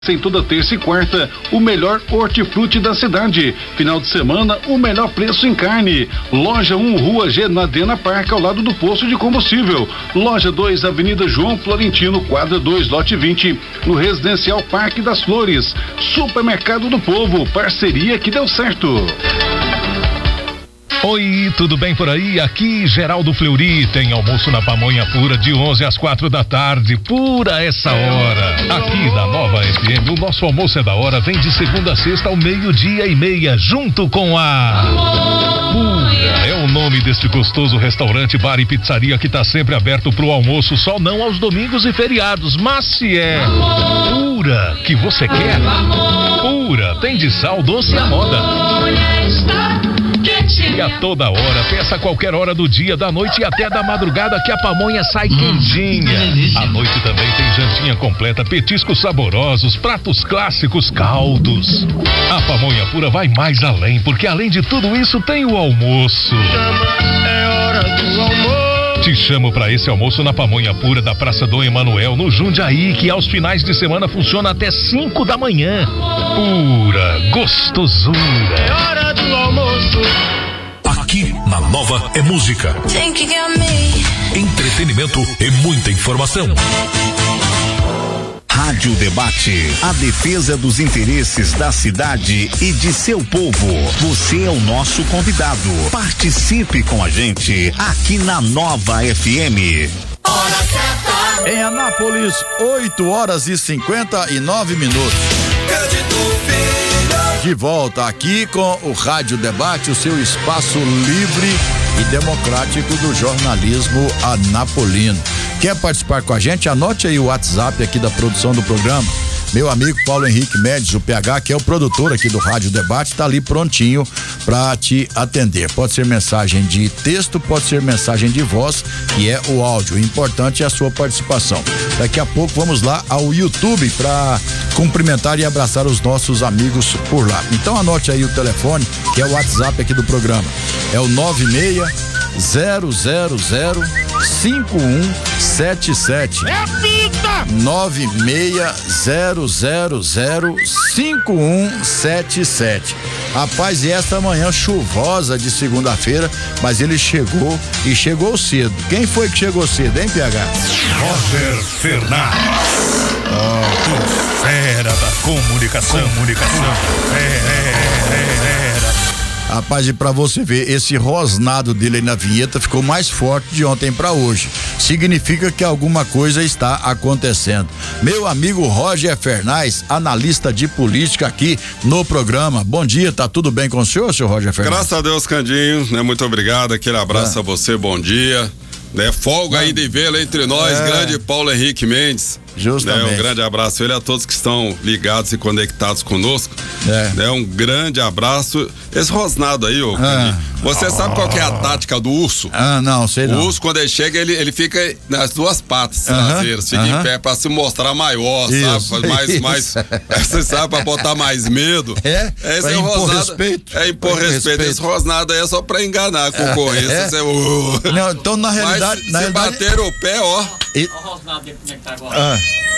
Em toda terça e quarta, o melhor hortifruti da cidade. Final de semana, o melhor preço em carne. Loja 1, Rua G, na Dena Park, ao lado do posto de combustível. Loja 2, Avenida João Florentino, quadra 2, lote 20, no Residencial Parque das Flores. Supermercado do Povo, parceria que deu certo. Oi, tudo bem por aí? Aqui Geraldo Fleury, tem almoço na Pamonha Pura de 11 às 4 da tarde, pura essa hora. Aqui na Nova FM, o nosso almoço é da hora, vem de segunda a sexta ao 12:30, junto com a Pura. É o nome deste gostoso restaurante, bar e pizzaria que tá sempre aberto pro almoço, só não aos domingos e feriados, mas se é Pura que você quer, Pura, tem de sal, doce e a moda. E a toda hora, peça a qualquer hora do dia, da noite e até da madrugada que a pamonha sai quentinha. À noite também tem jantinha completa, petiscos saborosos, pratos clássicos, caldos. A Pamonha Pura vai mais além, porque além de tudo isso tem o almoço. É hora do almoço. Te chamo pra esse almoço na Pamonha Pura da Praça Dom Emanuel, no Jundiaí, que aos finais de semana funciona até 5 da manhã. Pura gostosura. É hora do almoço. Aqui na Nova é música, entretenimento e muita informação. Rádio Debate, a defesa dos interesses da cidade e de seu povo. Você é o nosso convidado. Participe com a gente aqui na Nova FM. Hora certa. Em Anápolis, 8h59. De volta aqui com o Rádio Debate, o seu espaço livre e democrático do jornalismo anapolino. Quer participar com a gente? Anote aí o WhatsApp aqui da produção do programa. Meu amigo Paulo Henrique Mendes, o PH, que é o produtor aqui do Rádio Debate, tá ali prontinho para te atender. Pode ser mensagem de texto, pode ser mensagem de voz, que é o áudio. O importante é a sua participação. Daqui a pouco vamos lá ao YouTube para cumprimentar e abraçar os nossos amigos por lá. Então anote aí o telefone, que é o WhatsApp aqui do programa. É o 960005177. Repita! 960005177. Rapaz, e esta manhã chuvosa de segunda-feira, mas ele chegou e chegou cedo. Quem foi que chegou cedo, hein, PH? Roger Fernandes. Fera da comunicação. Rapaz, e pra você ver, esse rosnado dele aí na vinheta ficou mais forte de ontem pra hoje. Significa que alguma coisa está acontecendo. Meu amigo Roger Fernandes, analista de política aqui no programa. Bom dia, tá tudo bem com o senhor Roger Fernandes? Graças a Deus, Candinho, né? Muito obrigado, aquele abraço a você, bom dia. Né? Folga aí de vê-lo entre nós, grande Paulo Henrique Mendes. Justamente. Né? Um grande abraço ele a todos que estão ligados e conectados conosco. Né? Um grande abraço. Esse rosnado aí, ô você sabe qual que é a tática do urso? Não, sei não. O urso, quando ele chega, ele fica nas duas patas traseiras, fica em pé pra se mostrar maior, sabe? Mais, você sabe, pra botar mais medo. Esse pra é o impor rosnado. respeito. É impor respeito. Esse rosnado aí é só pra enganar a concorrência. Não, então na realidade. Mas se bater o pé, ó. Olha o rosnado dele, como é que tá agora?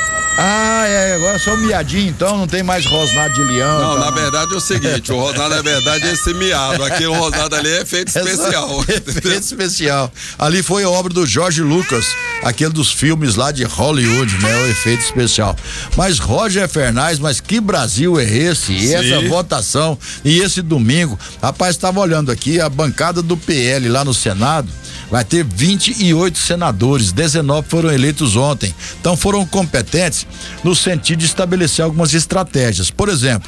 Agora só miadinho, então não tem mais rosnado de leão. Não, na verdade é o seguinte, o rosnado na verdade é esse miado, aquele rosnado ali é efeito especial. Efeito especial. Ali foi a obra do George Lucas, aquele dos filmes lá de Hollywood, né? O efeito especial. Mas Roger Fernandes, mas que Brasil é esse? E essa votação, e esse domingo, rapaz, estava olhando aqui, a bancada do PL lá no Senado vai ter 28 senadores, 19 foram eleitos ontem. Então foram competentes no sentido de estabelecer algumas estratégias. Por exemplo,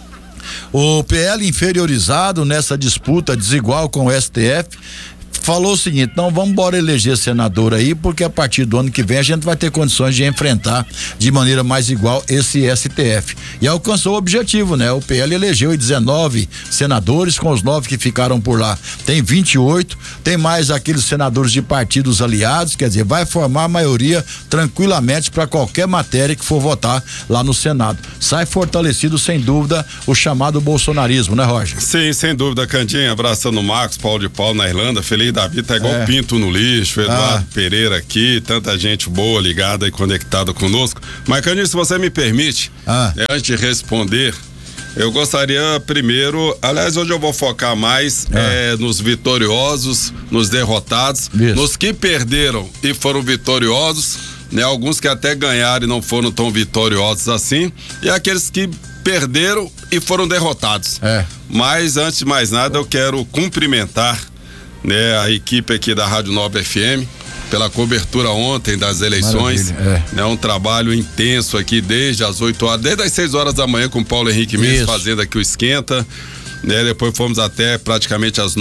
o PL inferiorizado nessa disputa desigual com o STF falou o seguinte: não, vamos embora eleger senador aí, porque a partir do ano que vem a gente vai ter condições de enfrentar de maneira mais igual esse STF. E alcançou o objetivo, né? O PL elegeu 19 senadores, com os 9 que ficaram por lá. Tem 28, tem mais aqueles senadores de partidos aliados, quer dizer, vai formar a maioria tranquilamente para qualquer matéria que for votar lá no Senado. Sai fortalecido, sem dúvida, o chamado bolsonarismo, né, Roger? Sim, sem dúvida, Candinho, abraçando o Marcos, Paulo de Paulo na Irlanda, feliz Davi tá igual pinto no lixo, Eduardo Pereira aqui, tanta gente boa ligada e conectada conosco. Mas, Candinho, se você me permite, antes de responder, eu gostaria primeiro, aliás, hoje eu vou focar mais nos vitoriosos, nos derrotados, nos que perderam e foram vitoriosos, né? Alguns que até ganharam e não foram tão vitoriosos assim, e aqueles que perderam e foram derrotados. Mas antes de mais nada, eu quero cumprimentar, né, a equipe aqui da Rádio Nova FM pela cobertura ontem das eleições. É um trabalho intenso aqui desde as 8 horas, desde as 6 horas da manhã com o Paulo Henrique Mendes fazendo aqui o esquenta. Né, depois fomos até praticamente às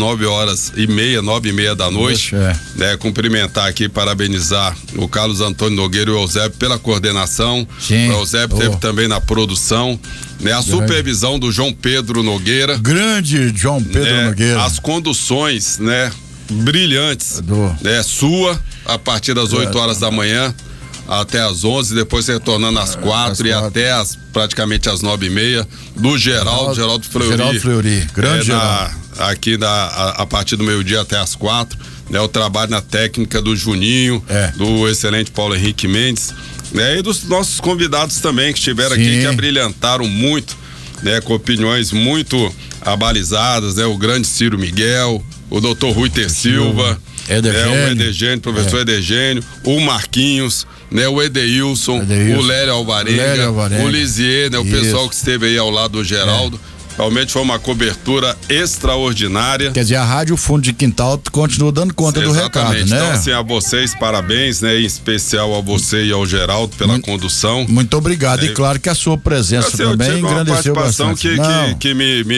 9h30 da noite. Né, cumprimentar aqui, parabenizar o Carlos Antônio Nogueira e o Eusébio pela coordenação. O Eusébio teve também na produção. Né, a supervisão do João Pedro Nogueira. Grande João Pedro Nogueira. As conduções, né, brilhantes, né, sua, a partir das 8 horas da manhã até as 11, depois retornando às 4 e até praticamente às 9h30, do Geraldo Fleury. Grande Geraldo. Aqui a partir do meio-dia até às 4, né, o trabalho na técnica do Juninho, do excelente Paulo Henrique Mendes, né, e dos nossos convidados também que estiveram aqui, que abrilhantaram muito, né, com opiniões muito abalizadas, né, o grande Ciro Miguel, o doutor Rui Ter Silva, o Edegênio, professor Edegênio, o Marquinhos, né, o Edeilson, o Lério Alvarenga, o Lisier, né, o pessoal que esteve aí ao lado do Geraldo. Realmente foi uma cobertura extraordinária. Quer dizer, a Rádio Fundo de Quintal continua dando conta do recado, né? Então, assim, a vocês, parabéns, né? Em especial a você e ao Geraldo pela condução. Muito obrigado. E claro que a sua presença também engrandeceu bastante. Que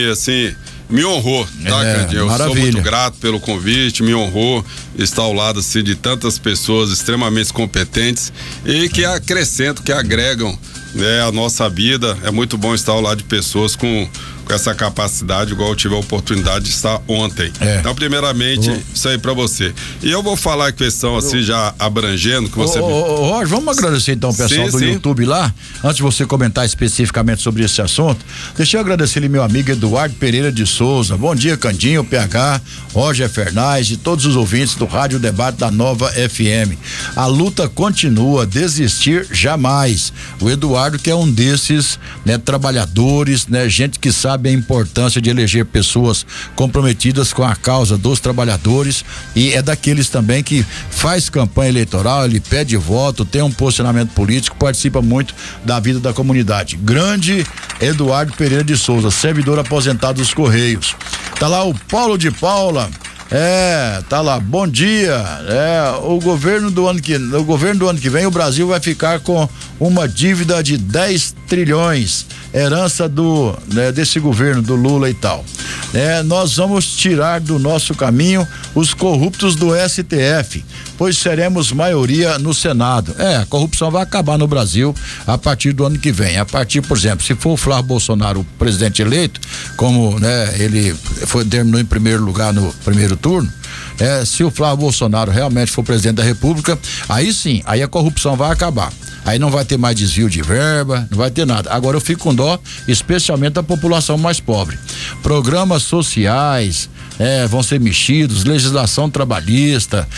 me honrou, tá, Candinho? Eu sou muito grato pelo convite, me honrou estar ao lado, assim, de tantas pessoas extremamente competentes e que acrescentam, que agregam, né, a nossa vida. É muito bom estar ao lado de pessoas com essa capacidade, igual eu tive a oportunidade de estar ontem. Então, primeiramente, isso aí pra você. E eu vou falar a questão assim, já abrangendo, que você... Roger, vamos agradecer então o pessoal do YouTube lá, antes de você comentar especificamente sobre esse assunto. Deixa eu agradecer ele, meu amigo Eduardo Pereira de Souza. Bom dia, Candinho, PH, Roger Fernandes e todos os ouvintes do Rádio Debate da Nova FM. A luta continua, desistir jamais. O Eduardo, que é um desses, né, trabalhadores, né, gente que sabe a importância de eleger pessoas comprometidas com a causa dos trabalhadores, e é daqueles também que faz campanha eleitoral, ele pede voto, tem um posicionamento político, participa muito da vida da comunidade. Grande Eduardo Pereira de Souza, servidor aposentado dos Correios. Tá lá o Paulo de Paula. Tá lá, bom dia. O governo do ano que vem, o Brasil vai ficar com uma dívida de 10 trilhões, herança desse governo, do Lula e tal. Nós vamos tirar do nosso caminho os corruptos do STF, pois seremos maioria no Senado. A corrupção vai acabar no Brasil a partir do ano que vem. A partir, por exemplo, se for o Flávio Bolsonaro o presidente eleito, como, né, ele terminou em primeiro lugar no primeiro turno, se o Flávio Bolsonaro realmente for presidente da República, aí sim, aí a corrupção vai acabar. Aí não vai ter mais desvio de verba, não vai ter nada. Agora eu fico com dó, especialmente da população mais pobre. Programas sociais vão ser mexidos, legislação trabalhista,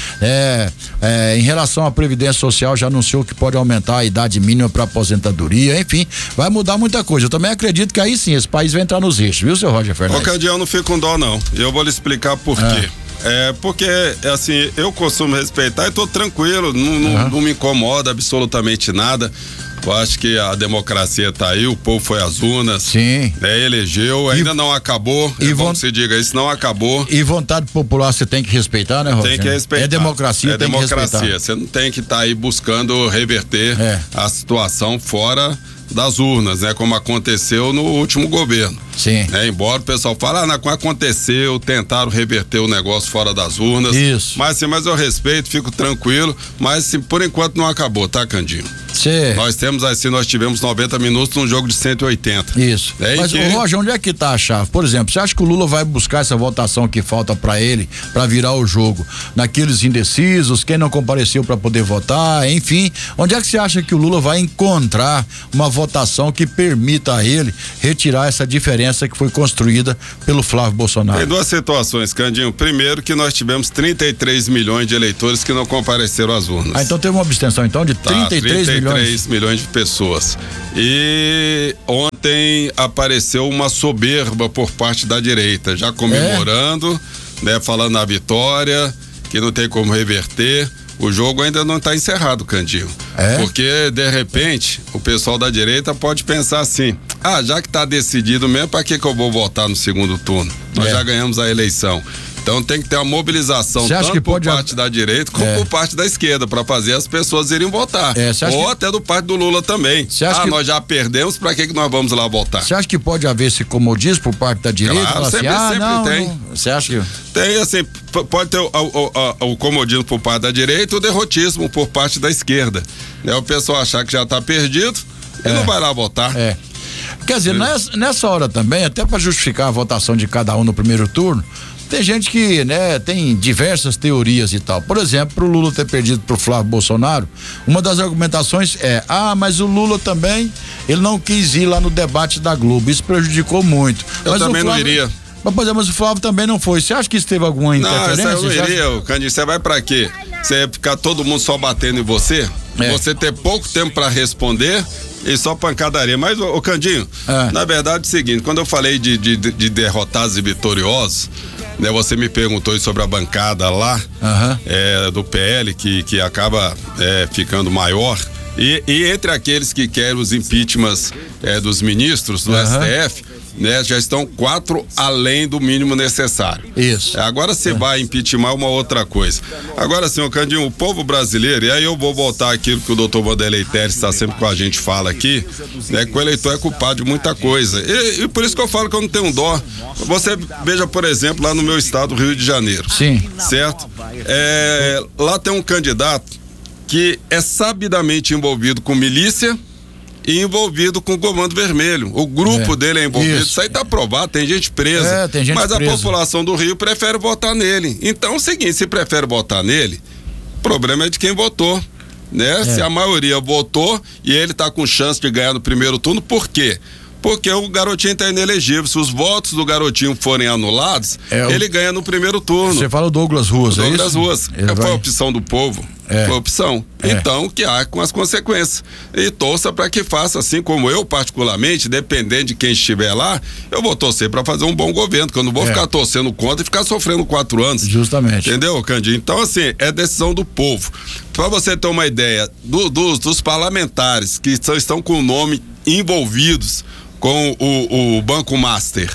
em relação à Previdência Social, já anunciou que pode aumentar a idade mínima para aposentadoria, enfim, vai mudar muita coisa. Eu também acredito que aí sim, esse país vai entrar nos eixos, viu, seu Roger Fernandes? Candinho, eu não fico com dó, não. Eu vou lhe explicar por quê. Porque, assim, eu costumo respeitar e tô tranquilo, não me incomoda absolutamente nada. Eu acho que a democracia tá aí, o povo foi às urnas, elegeu, ainda não acabou, bom que se diga isso, não acabou. E vontade popular você tem que respeitar, né, Roger? Tem que respeitar. É democracia, tem que respeitar. Você não tem que estar aí buscando reverter a situação fora das urnas, né? Como aconteceu no último governo. Sim. Embora o pessoal fale, não aconteceu, tentaram reverter o negócio fora das urnas. Isso. Mas eu respeito, fico tranquilo, mas por enquanto não acabou, tá, Candinho? Nós tivemos 90 minutos num jogo de 180. Isso. Mas, Roger, onde é que tá a chave? Por exemplo, você acha que o Lula vai buscar essa votação que falta para ele, para virar o jogo? Naqueles indecisos, quem não compareceu para poder votar, enfim. Onde é que você acha que o Lula vai encontrar uma votação que permita a ele retirar essa diferença que foi construída pelo Flávio Bolsonaro? Tem duas situações, Candinho. Primeiro, que nós tivemos 33 milhões de eleitores que não compareceram às urnas. Então teve uma abstenção então de 33 milhões de pessoas. E ontem apareceu uma soberba por parte da direita, já comemorando, né, falando na vitória, que não tem como reverter. O jogo ainda não está encerrado, Candinho. Porque, de repente, o pessoal da direita pode pensar assim: já que está decidido mesmo, para que eu vou votar no segundo turno? Nós já ganhamos a eleição. Então tem que ter uma mobilização tanto por parte da direita como por parte da esquerda para fazer as pessoas irem votar. Ou até do parte do Lula também. Nós já perdemos, para que nós vamos lá votar? Você acha que pode haver esse comodismo por parte da direita? Claro, sempre tem. Você acha que... Tem, assim, pode ter o comodismo por parte da direita e o derrotismo por parte da esquerda. O pessoal achar que já está perdido e não vai lá votar. Quer dizer, nessa hora também, até para justificar a votação de cada um no primeiro turno, tem gente que, tem diversas teorias e tal. Por exemplo, pro Lula ter perdido pro Flávio Bolsonaro, uma das argumentações mas o Lula também, ele não quis ir lá no debate da Globo, isso prejudicou muito. Eu também não iria. Mas o Flávio também não foi. Você acha que isso teve alguma interferência? Não, eu não iria, Candinho. Você vai pra quê? Você ficar todo mundo só batendo em você? Você ter pouco tempo pra responder e só pancadaria. Mas, ô Candinho, na verdade é o seguinte, quando eu falei de derrotados e vitoriosos, você me perguntou sobre a bancada lá, do PL, que acaba ficando maior, e entre aqueles que querem os impeachments dos ministros do STF, já estão 4 além do mínimo necessário. Isso. Agora você vai impeachment uma outra coisa. Agora, senhor Candinho, o povo brasileiro, e aí eu vou voltar àquilo que o doutor Vanderlei Teres está sempre com a gente fala aqui, que o eleitor é culpado de muita coisa. E por isso que eu falo que eu não tenho dó. Você veja, por exemplo, lá no meu estado, Rio de Janeiro. Sim. Certo? Lá tem um candidato que é sabidamente envolvido com milícia e envolvido com o Comando Vermelho. O grupo dele é envolvido. Isso aí tá aprovado, tem gente presa. Tem gente mas presa. A população do Rio prefere votar nele. Então é o seguinte, se prefere votar nele, o problema é de quem votou, Se a maioria votou e ele tá com chance de ganhar no primeiro turno, por quê? Porque o garotinho tá inelegível. Se os votos do garotinho forem anulados, ele ganha no primeiro turno. Você fala o Douglas Ruas, Douglas Ruas. Foi a opção do povo. Foi a opção. Então, que há com as consequências. E torça para que faça, assim como eu, particularmente, dependendo de quem estiver lá, eu vou torcer para fazer um bom governo, que eu não vou ficar torcendo contra e ficar sofrendo 4 anos. Justamente. Entendeu, Candinho? Então, assim, é decisão do povo. Para você ter uma ideia dos parlamentares que estão com o nome envolvidos com o Banco Master,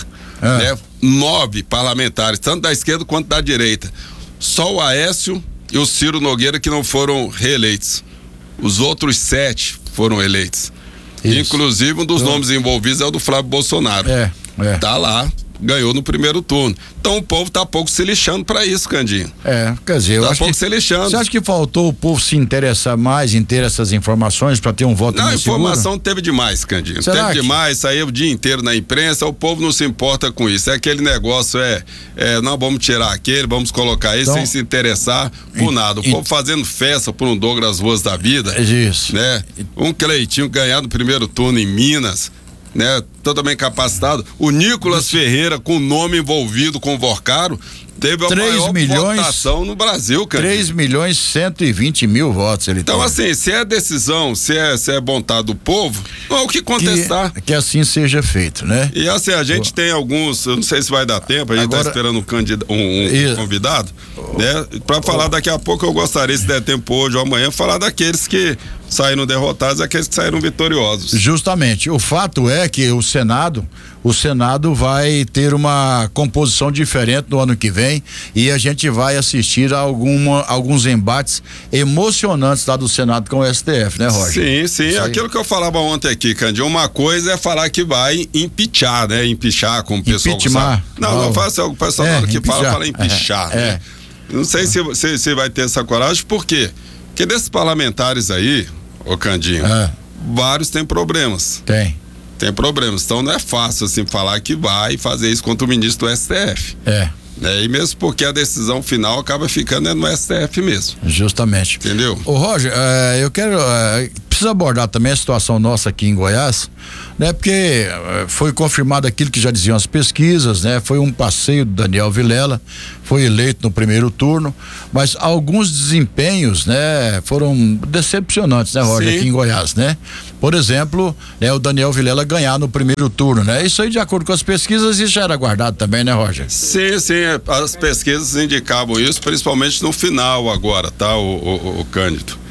9 parlamentares, tanto da esquerda quanto da direita. Só o Aécio e o Ciro Nogueira que não foram reeleitos. Os outros 7 foram eleitos. Isso. Inclusive, um dos nomes envolvidos é o do Flávio Bolsonaro. Tá lá, ganhou no primeiro turno. Então o povo tá pouco se lixando pra isso, Candinho. Quer dizer, eu acho pouco que se lixando. Você acha que faltou o povo se interessar mais em ter essas informações pra ter um voto mais seguro? Não, a informação teve demais, Candinho. Teve demais, saiu o dia inteiro na imprensa, o povo não se importa com isso. É aquele negócio, não, vamos tirar aquele, vamos colocar esse, sem se interessar por nada. O povo fazendo festa por um Douglas Ruas da vida. Isso. Um Cleitinho ganhar no primeiro turno em Minas, totalmente capacitado. O Nicolas Ferreira, com o nome envolvido com o Vorcaro, teve a maior votação no Brasil, cara. 3.120.000 votos ele Então, assim, se é decisão, se é vontade do povo, não há o que contestar. Que assim seja feito, E assim, a gente tem alguns, eu não sei se vai dar tempo, a gente tá esperando um convidado, pra falar daqui a pouco. Eu gostaria, se der tempo hoje ou amanhã, falar daqueles que saíram derrotados, aqueles que saíram vitoriosos. Justamente. O fato é que o Senado vai ter uma composição diferente no ano que vem e a gente vai assistir a alguns embates emocionantes lá do Senado com o STF, né, Roger? Sim. Aquilo que eu falava ontem aqui, Candinho, uma coisa é falar que vai empichar, Empichar, como o pessoal sabe. Não faça o pessoal que fala empichar, Não sei se vai ter essa coragem, por quê? Porque desses parlamentares aí, ô Candinho, vários têm problemas. Tem problemas. Então não é fácil assim falar que vai fazer isso contra o ministro do STF. E mesmo porque a decisão final acaba ficando no STF mesmo. Justamente. Entendeu? Ô Roger, eu quero preciso abordar também a situação nossa aqui em Goiás, né? Porque foi confirmado aquilo que já diziam as pesquisas, né? Foi um passeio do Daniel Vilela, foi eleito no primeiro turno, mas alguns desempenhos, né? Foram decepcionantes, né, Roger, aqui em Goiás, né? Por exemplo, né, o Daniel Vilela ganhar no primeiro turno, né? Isso aí, de acordo com as pesquisas, isso já era guardado também, né, Roger? Sim, as pesquisas indicavam isso, principalmente no final agora, tá, o Cândido?